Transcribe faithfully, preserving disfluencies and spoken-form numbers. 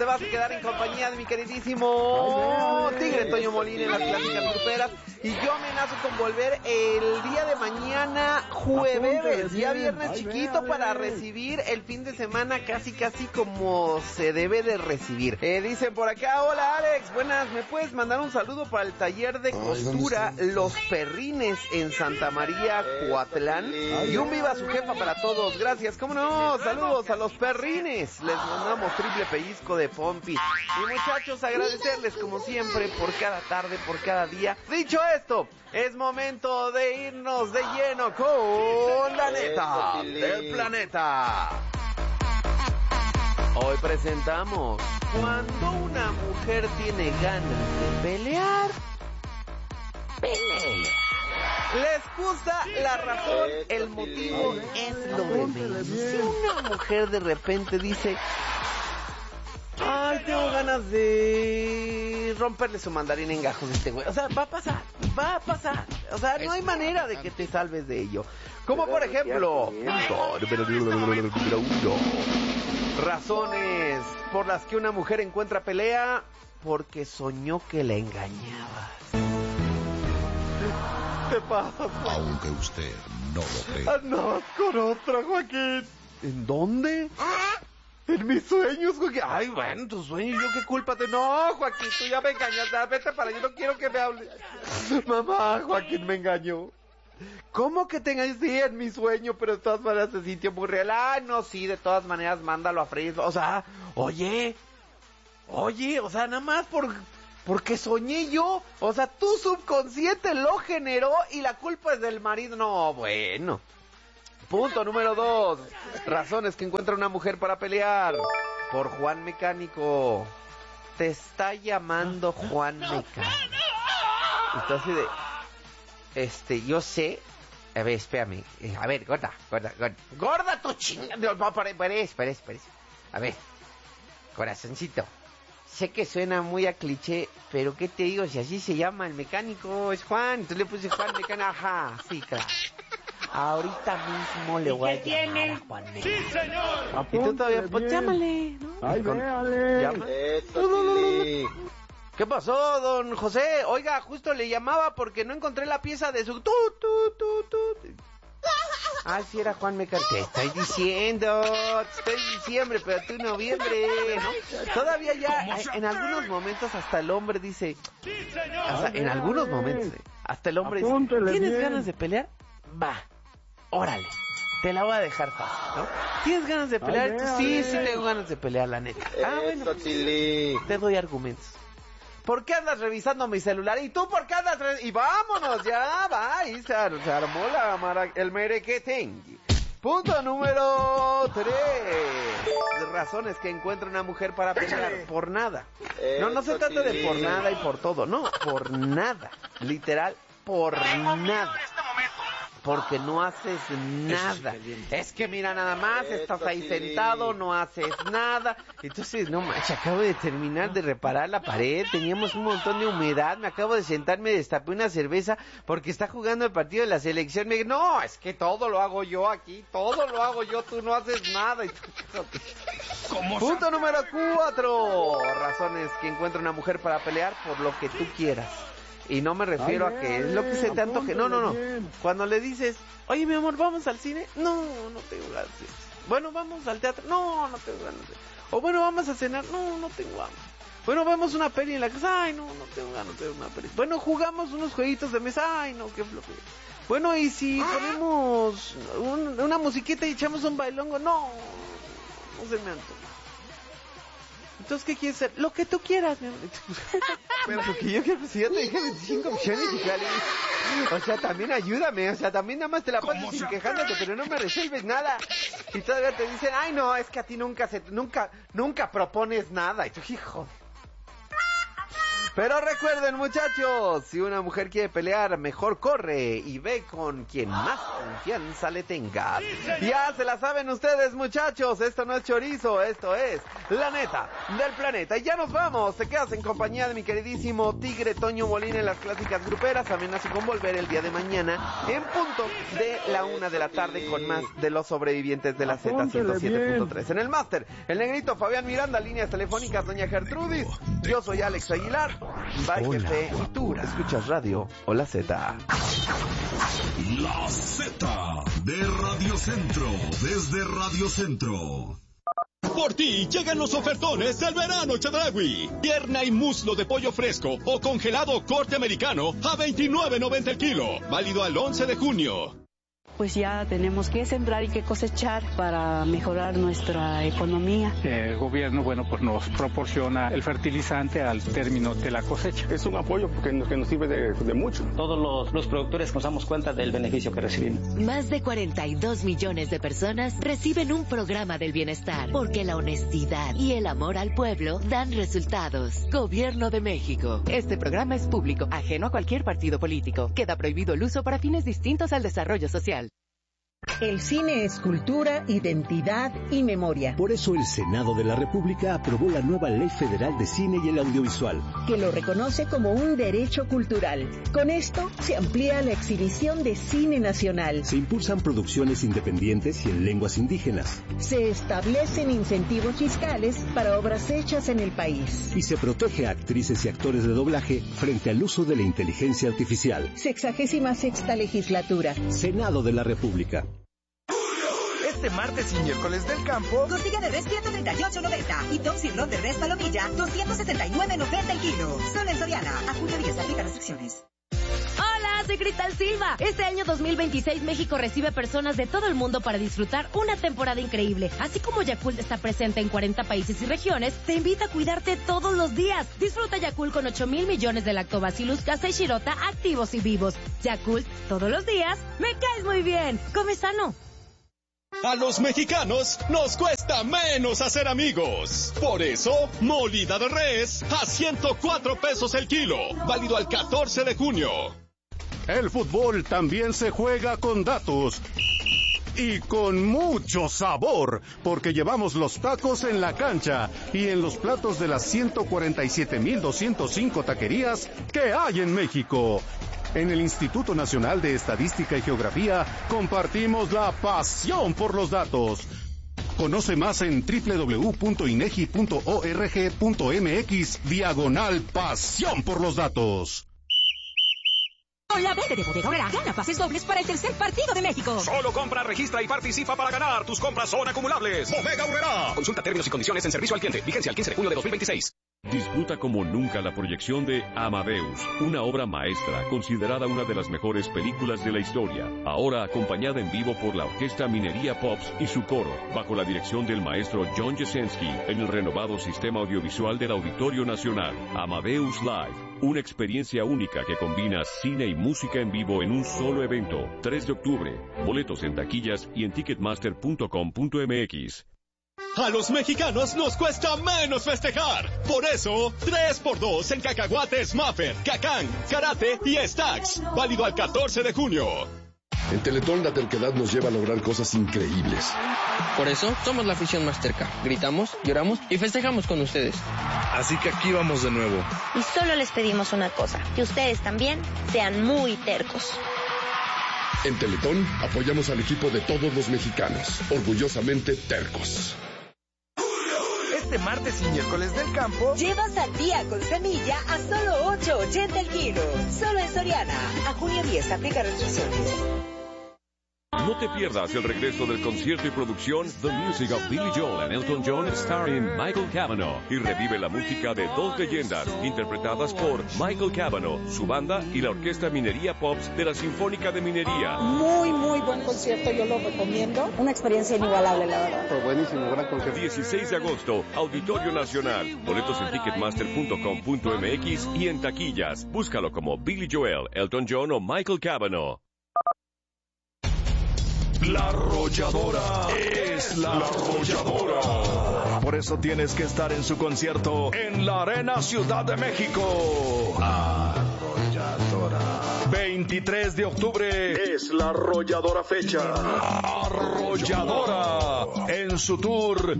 te vas a quedar en compañía de mi queridísimo Tigre Toño Molina en las clásicas gruperas. Y yo amenazo con volver el día de mañana, jueves, día viernes chiquito, para recibir el fin de semana casi casi como se debe de recibir. Eh, dicen por acá, hola Alex, buenas, ¿me puedes mandar un saludo para el taller de costura Los Perrines en Santa María, Cuatlán? Y un viva su jefa para todos, gracias, cómo no, saludos a Los Perrines, les mandamos triple pellizco de pompi. Y muchachos, agradecerles como siempre por cada tarde, por cada día. Dicho esto, es momento de irnos de lleno con la neta del planeta. Hoy presentamos: cuando una mujer tiene ganas de pelear, pelea. ¿Les gusta la razón? El motivo es lo de menos. Si una mujer de repente dice: ay, tengo ganas de romperle su mandarín en gajos a este güey, o sea, va a pasar, va a pasar, o sea, no hay manera de que te salves de ello. Como por ejemplo, razones por las que una mujer encuentra pelea: porque soñó que la engañabas. ¿Qué pasa? Aunque usted no lo crea. Andabas con otra, Joaquín. ¿En dónde? En mis sueños, Joaquín. Ay, bueno, tus sueños, ¿yo qué culpa te...? No, Joaquín, tú ya me engañaste. Vete para allá, yo no quiero que me hables. Mamá, Joaquín me engañó. ¿Cómo que te engañó? Sí, en mi sueño, pero de todas maneras se sintió muy real. Ah, no, sí, de todas maneras, mándalo a freír. O sea, oye, oye, o sea, nada más por... porque soñé yo. O sea, tu subconsciente lo generó y la culpa es del marido. No, bueno. Punto número dos. Razones que encuentra una mujer para pelear: por Juan Mecánico. Te está llamando Juan Mecánico. Entonces, de, este, yo sé. A ver, espérame. A ver, gorda, gorda, gorda. Gorda tu chingada. No, no, espera, espera, espera, espera. A ver, corazoncito. Sé que suena muy a cliché, pero ¿qué te digo? Si así se llama el mecánico, es Juan. Entonces le puse Juan Mecánico. Ajá, sí, claro. Ahorita mismo le voy a llamar a Juan Mecánico. ¡Sí, señor! Y tú todavía, pues llámale, ¿no? ¡Ay, véale! ¿Llama? ¿Qué pasó, don José? Oiga, justo le llamaba porque no encontré la pieza de su... Tu, tu, tu, tu. Ah, sí, era Juan Mecánico. Te estoy diciendo, te estoy diciembre, pero tú noviembre, ¿no? Todavía ya, en algunos momentos hasta el hombre dice... O sea, en algunos momentos, hasta el hombre dice: ¿tienes ganas de pelear? Va, órale, te la voy a dejar fácil, ¿no? ¿Tienes ganas de pelear? Sí, sí tengo ganas de pelear, la neta. Ah, bueno, te doy argumentos. ¿Por qué andas revisando mi celular? ¿Y tú por qué andas re... Y vámonos, ya, va, y se, se armó la mara... el merequetengue. Punto número tres. Razones que encuentra una mujer para pelear: por nada. No, no se trata de por nada y por todo, no, por nada. Literal, por nada. Porque no haces nada. Es que mira, nada más, estás ahí sentado, no haces nada. Entonces, no manches, acabo de terminar de reparar la pared, teníamos un montón de humedad, me acabo de sentar, me destapé una cerveza porque está jugando el partido de la selección. Me digo, no, es que todo lo hago yo aquí, todo lo hago yo, tú no haces nada. Y tú, punto número cuatro. Razones que encuentra una mujer para pelear: por lo que tú quieras. Y no me refiero Ay, a que es lo que se te antoje. No, no, no. Bien. Cuando le dices: oye, mi amor, ¿vamos al cine? No, no tengo ganas. Bueno, ¿vamos al teatro? No, no tengo ganas. O bueno, ¿vamos a cenar? No, no tengo ganas. Bueno, vemos una peli en la casa. Ay, no, no tengo ganas de ver una peli. Bueno, jugamos unos jueguitos de mesa. Ay, no, qué flojera. Bueno, ¿y si ponemos un, una musiquita y echamos un bailongo? No, no se me antoja. Entonces, ¿qué quieres hacer? Lo que tú quieras, mi amor. Pero lo que yo quiero, si ya te dije veinticinco opciones y claro, o sea, también ayúdame, o sea, también nada más te la pasas sin quejándote, pero no me resuelves nada. Y todavía te dicen: ay, no, es que a ti nunca se, nunca, nunca propones nada. Y tú, hijo. Pero recuerden, muchachos, si una mujer quiere pelear, mejor corre y ve con quien más confianza le tenga. Ya se la saben ustedes, muchachos, esto no es chorizo, esto es la neta del planeta. Y ya nos vamos, te quedas en compañía de mi queridísimo Tigre Toño Molina en las clásicas gruperas. Amenazo con volver el día de mañana en punto de la una de la tarde con más de los sobrevivientes de la Z ciento siete punto tres. En el máster, el negrito Fabián Miranda, líneas telefónicas doña Gertrudis. Yo soy Alex Aguilar. Bye, Hola. jefe. Y tú, escuchas radio o la Z. La Z de Radio Centro, desde Radio Centro. Por ti llegan los ofertones del verano Chedraui. Pierna y muslo de pollo fresco o congelado corte americano a veintinueve noventa el kilo. Válido al once de junio. Pues ya tenemos que sembrar y que cosechar para mejorar nuestra economía. El gobierno, bueno, pues nos proporciona el fertilizante al término de la cosecha. Es un apoyo que nos, que nos sirve de, de mucho. Todos los, los productores nos damos cuenta del beneficio que recibimos. Más de cuarenta y dos millones de personas reciben un programa del bienestar, porque la honestidad y el amor al pueblo dan resultados. Gobierno de México. Este programa es público, ajeno a cualquier partido político. Queda prohibido el uso para fines distintos al desarrollo social. El cine es cultura, identidad y memoria. Por eso el Senado de la República aprobó la nueva Ley Federal de Cine y el Audiovisual, que lo reconoce como un derecho cultural. Con esto se amplía la exhibición de cine nacional. Se impulsan producciones independientes y en lenguas indígenas. Se establecen incentivos fiscales para obras hechas en el país. Y se protege a actrices y actores de doblaje frente al uso de la inteligencia artificial. Sexagésima sexta legislatura. Senado de la República. Este martes y miércoles del campo, costilla de res ciento treinta y ocho noventa y top sirloin de res palomilla doscientos setenta y nueve noventa el kilo. Solo en Soriana. A junio diez, aplica restricciones. Hola, soy Cristal Silva. Este año dos mil veintiséis México recibe personas de todo el mundo para disfrutar una temporada increíble. Así como Yakult está presente en cuarenta países y regiones, te invita a cuidarte todos los días. Disfruta Yakult con ocho mil millones de lactobacillus casei shirota activos y vivos. Yakult, todos los días, me caes muy bien. Come sano. A los mexicanos nos cuesta menos hacer amigos. Por eso, molida de res a ciento cuatro pesos el kilo. Válido al catorce de junio. El fútbol también se juega con datos. Y con mucho sabor, porque llevamos los tacos en la cancha y en los platos de las ciento cuarenta y siete mil doscientos cinco taquerías que hay en México. En el Instituto Nacional de Estadística y Geografía compartimos la pasión por los datos. Conoce más en doble u doble u doble u punto inegi punto org punto mx diagonal pasión por los datos. Con la venta de Bodega Aurrera, gana pases dobles para el tercer partido de México. Solo compra, registra y participa para ganar. Tus compras son acumulables. Bodega Aurrera. Consulta términos y condiciones en servicio al cliente. Vigencia el quince de junio de dos mil veintiséis. Disfruta como nunca la proyección de Amadeus, una obra maestra considerada una de las mejores películas de la historia, ahora acompañada en vivo por la Orquesta Minería Pops y su coro, bajo la dirección del maestro John Jasenski, en el renovado sistema audiovisual del Auditorio Nacional. Amadeus Live, una experiencia única que combina cine y música en vivo en un solo evento. tres de octubre, boletos en taquillas y en ticketmaster punto com punto mx. A los mexicanos nos cuesta menos festejar. Por eso, tres por dos en cacahuates Maffer, Cacán, Karate y Stax. Válido al catorce de junio. En Teletón la terquedad nos lleva a lograr cosas increíbles. Por eso, somos la afición más terca. Gritamos, lloramos y festejamos con ustedes. Así que aquí vamos de nuevo. Y solo les pedimos una cosa, que ustedes también sean muy tercos. En Teletón apoyamos al equipo de todos los mexicanos, orgullosamente tercos. Este martes y miércoles del campo, lleva sandía con semilla a solo ocho ochenta el kilo. Solo en Soriana. A junio diez, aplica restricciones. No te pierdas el regreso del concierto y producción The Music of Billy Joel and Elton John starring Michael Cavanaugh, y revive la música de dos leyendas interpretadas por Michael Cavanaugh, su banda y la Orquesta Minería Pops de la Sinfónica de Minería. Muy, muy buen concierto, yo lo recomiendo. Una experiencia inigualable, la verdad. Fue buenísimo, gran concierto. dieciséis de agosto, Auditorio Nacional. Boletos en ticketmaster punto com punto mx y en taquillas. Búscalo como Billy Joel, Elton John o Michael Cavanaugh. La Arrolladora es la Arrolladora. Por eso tienes que estar en su concierto en la Arena Ciudad de México. Arrolladora. veintitrés de octubre es la Arrolladora fecha. Arrolladora en su tour